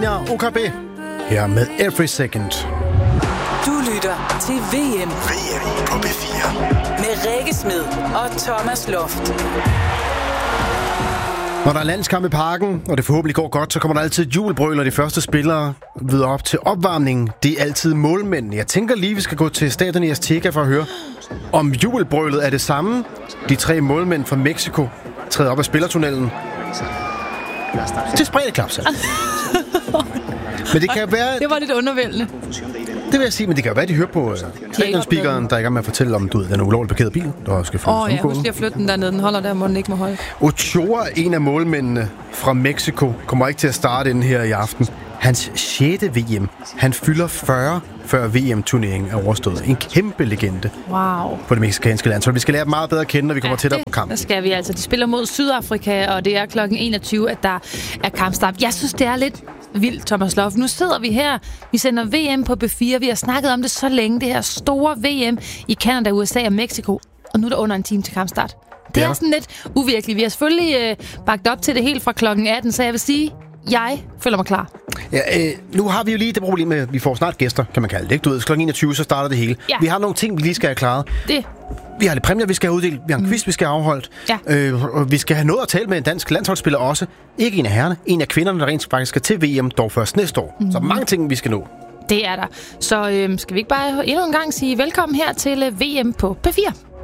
Selena OKB her med Every Second. Du lytter til VM på P4 med Rikke Smed og Thomas Loft. Når der er landskamp i parken, og det forhåbentlig går godt, så kommer der altid jubelbrøl, og de første spillere videre op til opvarmningen. Det er altid målmænd. Jeg tænker lige, vi skal gå til stadion i Azteca for at høre, om jubelbrølet er det samme. De 3 målmænd fra Mexico træder op af spillertunnelen til spreddeklapsal. Men det kan være... Det var lidt undervældende. Det vil jeg sige, men det kan jo være, de hører på stadionspeakeren, der er i gang med at fortælle om, den ulovligt parkerede bil, der skal flyttes. Ja, husk lige at flytte den dernede. Den holder der, hvor den ikke må holde. Ochoa, en af målmændene fra Mexico, kommer ikke til at starte den her i aften. Hans 6. VM. Han fylder 40, før VM-turneringen er overstået. En kæmpe legende på det mexicanske land. Så vi skal lære dem meget bedre at kende, når vi kommer tættere på kampen. Det skal vi altså. De spiller mod Sydafrika, og det er kl. 21, at der er kampstart. Jeg synes, det er lidt vildt, Thomas Loft. Nu sidder vi her. Vi sender VM på B4. Vi har snakket om det så længe. Det her store VM i Canada, USA og Mexico. Og nu er der under en time til kampstart. Det er sådan lidt uvirkeligt. Vi har selvfølgelig bagt op til det helt fra kl. 18, så jeg vil sige, jeg føler mig klar. Ja, nu har vi jo lige det problem med, at vi får snart gæster, kan man kalde det. Ikke? Du ved, kl. 21, så starter det hele. Ja. Vi har nogle ting, vi lige skal have klaret. Vi har lidt præmier, vi skal have uddelt. Vi har en quiz, vi skal have afholdt. Ja. Og vi skal have noget at tale med en dansk landsholdsspiller også. Ikke en af herrerne, en af kvinderne, der rent faktisk skal til VM, dog først næste år. Så mange ting, vi skal nå. Det er der. Så skal vi ikke bare endnu en gang sige velkommen her til VM på P4?